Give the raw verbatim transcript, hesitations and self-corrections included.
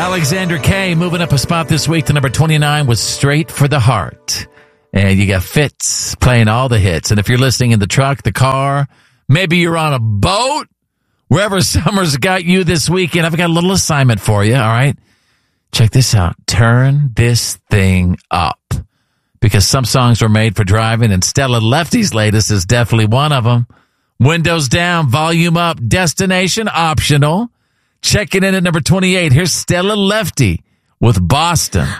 Alexander K moving up a spot this week to number twenty-nine with Straight for the Heart. And you got Fitz playing all the hits. And if you're listening in the truck, the car, maybe you're on a boat, wherever summer's got you this weekend, I've got a little assignment for you, all right? Check this out. Turn this thing up. Because some songs were made for driving, and Stella Lefty's latest is definitely one of them. Windows down, volume up, destination optional. Checking in at number twenty-eight. Here's Stella Lefty with Boston.